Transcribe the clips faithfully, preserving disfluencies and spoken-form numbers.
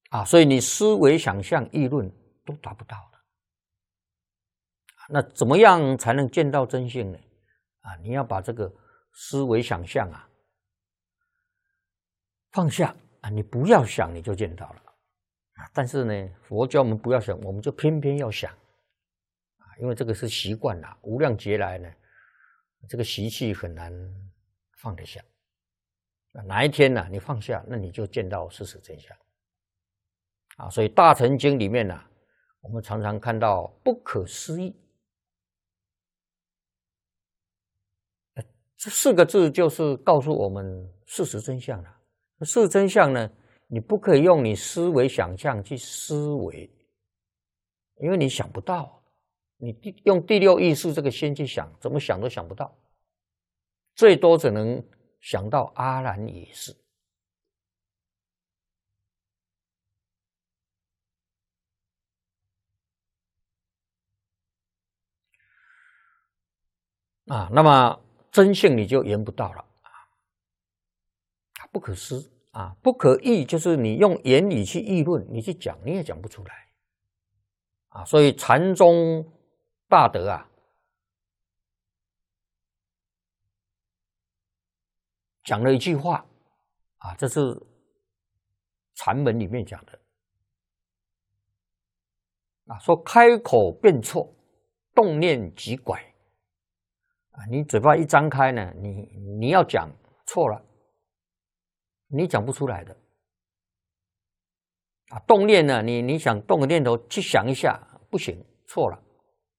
啊，所以你思维、想象、议论都达不到的。那怎么样才能见到真性呢？啊，你要把这个思维、想象啊放下啊，你不要想，你就见到了。啊，但是呢，佛教我们不要想，我们就偏偏要想啊，因为这个是习惯啦，无量劫来呢，这个习气很难放得下。哪一天呢、啊，你放下，那你就见到事实真相。啊，所以《大乘经》里面呢、啊，我们常常看到不可思议，这四个字就是告诉我们事实真相了。事实真相呢，你不可以用你思维想象去思维，因为你想不到，你用第六意识这个心去想，怎么想都想不到，最多只能想到阿兰也是。啊，那么真性你就言不到了啊，不可思啊，不可议，就是你用言语去议论，你去讲，你也讲不出来啊。所以禅宗大德啊，讲了一句话啊，这是禅门里面讲的啊，说开口便错，动念即拐。啊，你嘴巴一张开呢，你你要讲错了，你讲不出来的。啊，动念呢，你你想动个念头去想一下，不行，错了。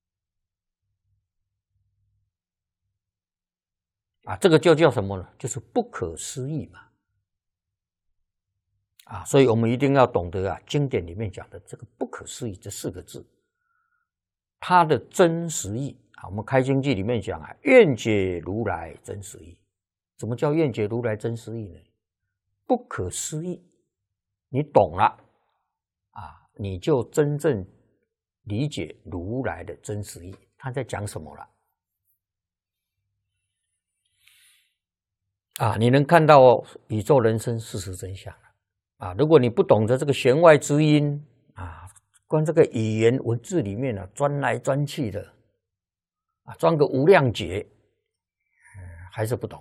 啊，这个就叫什么呢？就是不可思议嘛。啊，所以我们一定要懂得啊，经典里面讲的这个不可思议这四个字，它的真实义。啊，我们开经记里面讲啊，愿解如来真实义。什么叫愿解如来真实义呢？不可思议，你懂了啊，你就真正理解如来的真实义，他在讲什么了啊？你能看到宇宙人生事实真相了啊？如果你不懂得这个弦外之音啊，光这个语言文字里面啊，钻来钻去的。啊，装个无量劫，嗯，还是不懂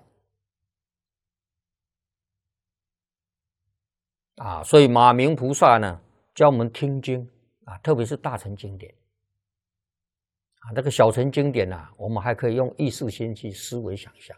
啊。所以马明菩萨呢，教我们听经啊，特别是大乘经典啊，那个小乘经典啊，我们还可以用意识心去思维想象